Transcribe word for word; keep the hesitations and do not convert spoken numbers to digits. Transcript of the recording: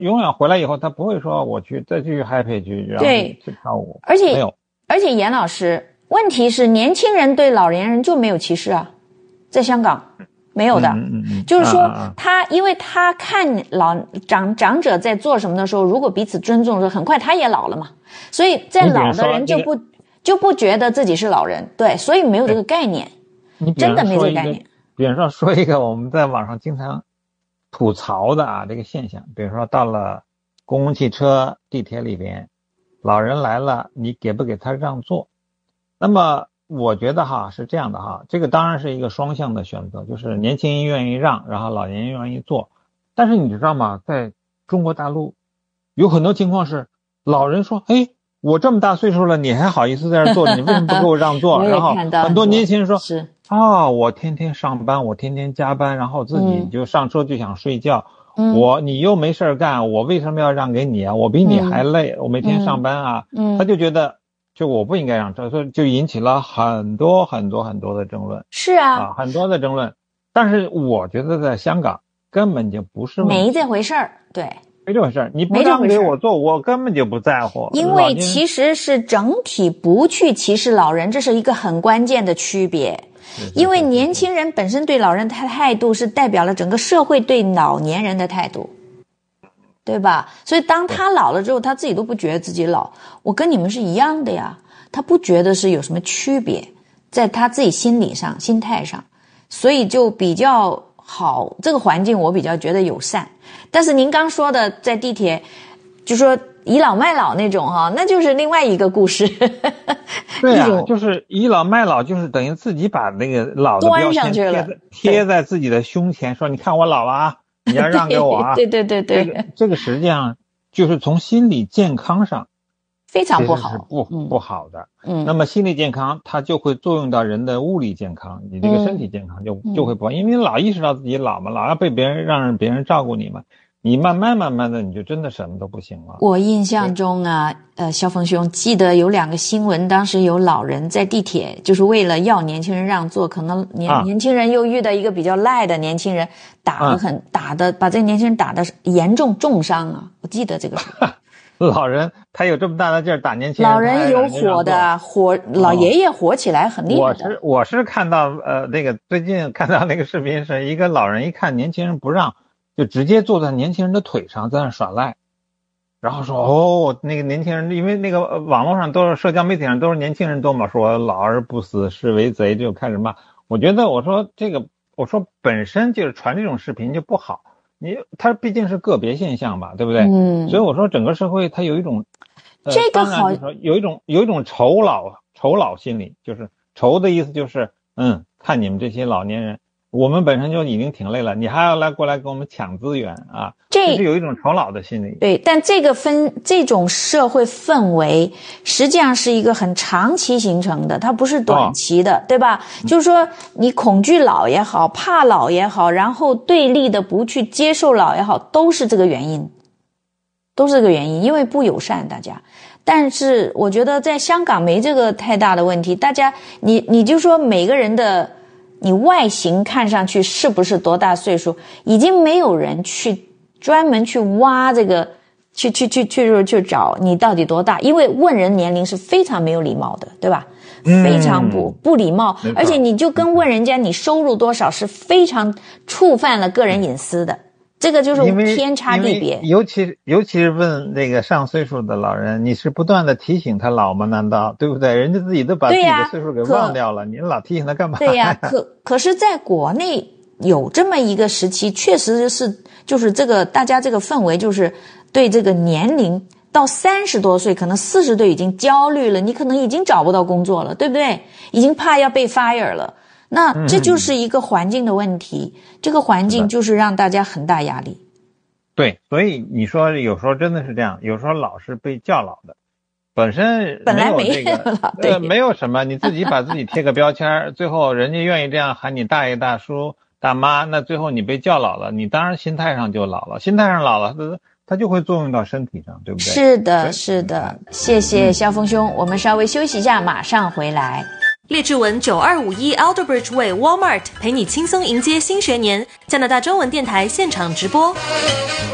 永远回来以后，他不会说我去再去 happy 去，然后去跳舞。 而且没有， 而且严老师，问题是年轻人对老年人就没有歧视啊，在香港没有的。 嗯嗯嗯， 就是说啊啊他，因为他看老长长者在做什么的时候，如果彼此尊重的时候，很快他也老了嘛，所以在老的人就不、这个、就不觉得自己是老人，对，所以没有这个概念，真的没这个概念。 比如说说一个我们在网上经常吐槽的啊这个现象，比如说到了公共汽车、地铁里边，老人来了，你给不给他让座？那么我觉得哈是这样的哈，这个当然是一个双向的选择，就是年轻人愿意让，然后老年人愿意坐。但是你知道吗，在中国大陆有很多情况是老人说，哎，我这么大岁数了，你还好意思在这坐着，你为什么不给我让座？然后很多年轻人说， 是啊、哦，我天天上班，我天天加班，然后自己就上车就想睡觉。 嗯、 我你又没事干，我为什么要让给你啊？我比你还累，嗯、我每天上班啊。 嗯， 他就觉得就我不应该让，所以就引起了很多很多很多的争论。 是啊， 啊，很多的争论。但是我觉得在香港根本就不是问题， 没这回事儿，对。 没这回事，你不让给我做，我根本就不在乎。 因为其实是整体不去歧视老人，这是一个很关键的区别。因为年轻人本身对老人的态度是代表了整个社会对老年人的态度，对吧？所以当他老了之后，他自己都不觉得自己老，我跟你们是一样的呀，他不觉得是有什么区别，在他自己心理上、心态上，所以就比较好，这个环境我比较觉得友善。但是您刚说的在地铁就说倚老卖老那种哈，那就是另外一个故事。 对啊，就是倚老卖老，就是等于自己把那个老的标签贴在贴在自己的胸前，说你看我老了啊，你要让给我啊。 对对对对， 这个这个实际上就是从心理健康上非常不好， 不、嗯、不好的。 嗯， 那么心理健康它就会作用到人的物理健康，你这个身体健康就、嗯、就会不好，因为你老意识到自己老嘛，老要被别人让别人照顾你嘛。你慢慢慢慢的你就真的什么都不行了。 我印象中啊，呃，萧峰兄记得有两个新闻，当时有老人在地铁，就是为了要年轻人让座，可能年、啊、年轻人又遇到一个比较赖的年轻人，打得很、啊、打的把这个年轻人打得严重重伤啊，我记得这个事。 老人他有这么大的劲儿打年轻人， 老人有火的，火老爷爷火起来很厉害的。 我是我是看到呃那个最近看到那个视频，是一个老人一看年轻人不让，就直接坐在年轻人的腿上在那耍赖，然后说哦那个年轻人，因为那个网络上都是社交媒体上都是年轻人多嘛，说老而不死是为贼，就开始骂。我觉得我说这个我说本身就是传这种视频就不好，你它毕竟是个别现象吧，对不对？ 嗯， 所以我说整个社会它有一种、呃、 这个好有一种有一种仇老仇老心理，就是仇的意思就是嗯看你们这些老年人。我们本身就已经挺累了，你还要来过来跟我们抢资源啊，这是有一种仇老的心理。 对，但这个分这种社会氛围实际上是一个很长期形成的，它不是短期的、哦、对吧、嗯、就是说你恐惧老也好，怕老也好，然后对立的不去接受老也好，都是这个原因，都是这个原因，因为不友善大家。但是我觉得在香港没这个太大的问题，大家你你就说每个人的你外形看上去是不是多大岁数，已经没有人去专门去挖这个去去去去去找你到底多大，因为问人年龄是非常没有礼貌的，对吧？ 嗯、 非常不不礼貌，而且你就跟问人家你收入多少是非常触犯了个人隐私的，这个就是天差地别。 尤其尤其是问那个上岁数的老人，你是不断的提醒他老吗？难道对不对？人家自己都把自己的岁数给忘掉了，你老提醒他干嘛呀？ 对呀，可可是在国内有这么一个时期，确实是就是这个大家这个氛围就是对这个年龄到三十多岁，可能四十岁已经焦虑了，你可能已经找不到工作了，对不对？已经怕要被 fire 了。那这就是一个环境的问题、嗯、这个环境就是让大家很大压力。 对，所以你说有时候真的是这样，有时候老是被叫老的本身本来没有这个呃没有什么，你自己把自己贴个标签最后人家愿意这样喊你大爷大叔大妈，那最后你被叫老了，你当然心态上就老了，心态上老了它就会作用到身体上，对不对？ 是的是的，谢谢萧峰兄、嗯、我们稍微休息一下马上回来。 列治文九二五一 Alderbridge Way Walmart 陪你轻松迎接新学年，加拿大中文电台现场直播。